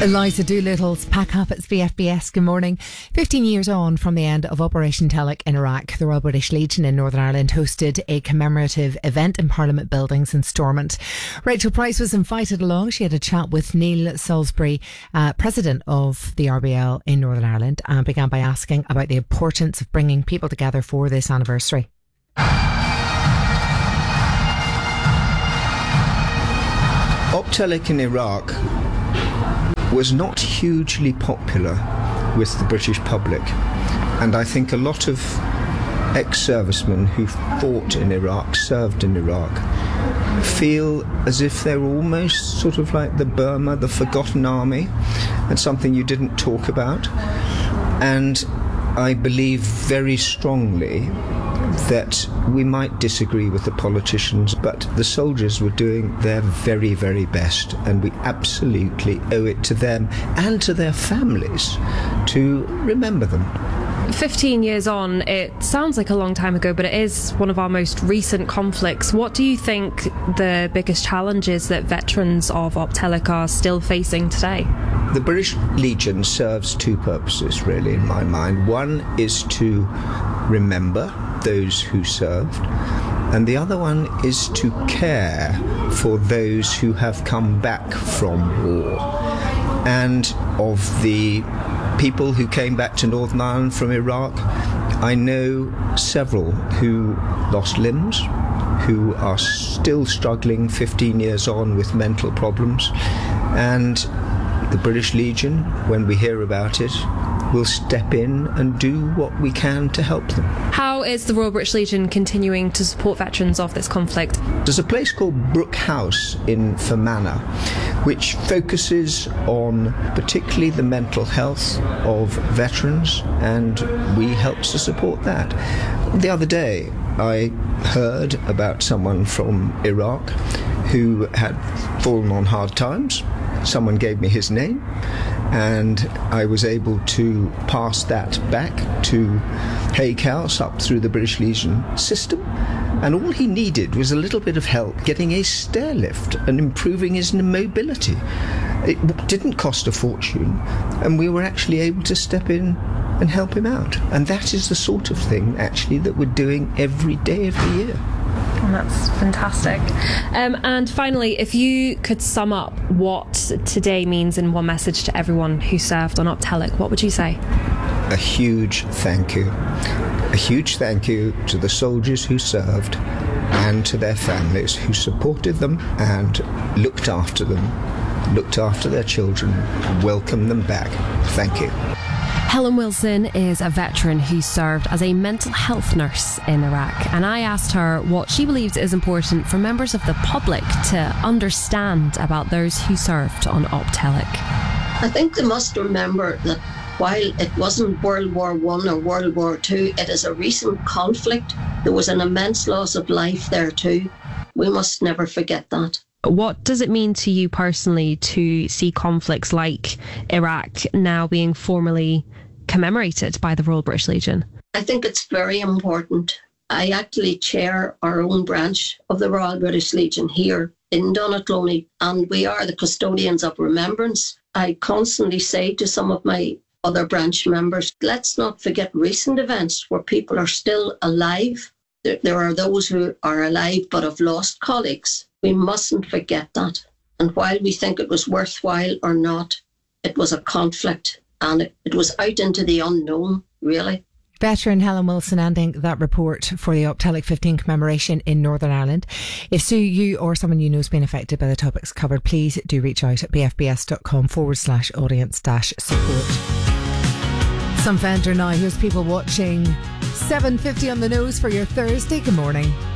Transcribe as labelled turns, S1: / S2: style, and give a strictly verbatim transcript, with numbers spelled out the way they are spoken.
S1: Eliza Doolittle's Pack Up, it's B F B S. Good morning. fifteen years on from the end of Operation Telic in Iraq, the Royal British Legion in Northern Ireland hosted a commemorative event in Parliament Buildings in Stormont. Rachel Price was invited along. She had a chat with Neil Salisbury, uh, President of the R B L in Northern Ireland, and began by asking about the importance of bringing people together for this anniversary.
S2: Op Telic in Iraq was not hugely popular with the British public, and I think a lot of ex-servicemen who fought in Iraq, served in Iraq, feel as if they're almost sort of like the Burma, the forgotten army, and something you didn't talk about. And I believe very strongly that we might disagree with the politicians, but the soldiers were doing their very, very best, and we absolutely owe it to them and to their families to remember them.
S3: fifteen years on, it sounds like a long time ago, but it is one of our most recent conflicts. What do you think the biggest challenges that veterans of Op Telic are still facing today?
S2: The British Legion serves two purposes, really, in my mind. One is to remember those who served, and the other one is to care for those who have come back from war. And of the people who came back to Northern Ireland from Iraq, I know several who lost limbs, who are still struggling fifteen years on with mental problems, and the British Legion, when we hear about it, will step in and do what we can to help them.
S3: How is the Royal British Legion continuing to support veterans of this conflict?
S2: There's a place called Brook House in Fermanagh, which focuses on particularly the mental health of veterans, and we help to support that. The other day, I heard about someone from Iraq who had fallen on hard times. Someone gave me his name, and I was able to pass that back to Haig House up through the British Legion system, and all he needed was a little bit of help getting a stair lift and improving his mobility. It didn't cost a fortune, and we were actually able to step in and help him out. And that is the sort of thing, actually, that we're doing every day of the year.
S3: That's fantastic. Um, and finally, if you could sum up what today means in one message to everyone who served on Op Telic, what would you say?
S2: A huge thank you. A huge thank you to the soldiers who served and to their families who supported them and looked after them, looked after their children, welcomed them back. Thank you.
S3: Helen Wilson is a veteran who served as a mental health nurse in Iraq, and I asked her what she believes is important for members of the public to understand about those who served on Op Telic.
S4: I think they must remember that while it wasn't World War One or World War Two, it is a recent conflict. There was an immense loss of life there too. We must never forget that.
S3: What does it mean to you personally to see conflicts like Iraq now being formally commemorated by the Royal British Legion?
S4: I think it's very important. I actually chair our own branch of the Royal British Legion here in Donaghcloney, and we are the custodians of remembrance. I constantly say to some of my other branch members, let's not forget recent events where people are still alive. There, there are those who are alive but have lost colleagues. We mustn't forget that. And while we think it was worthwhile or not, it was a conflict, and it, it was out into the unknown, really.
S1: Veteran Helen Wilson ending that report for the Op Telic fifteen commemoration in Northern Ireland. If Sue, you or someone you know has been affected by the topics covered, please do reach out at bfbs.com forward slash audience dash support. Some Fender now. Here's people watching seven fifty on the nose for your Thursday. Good morning.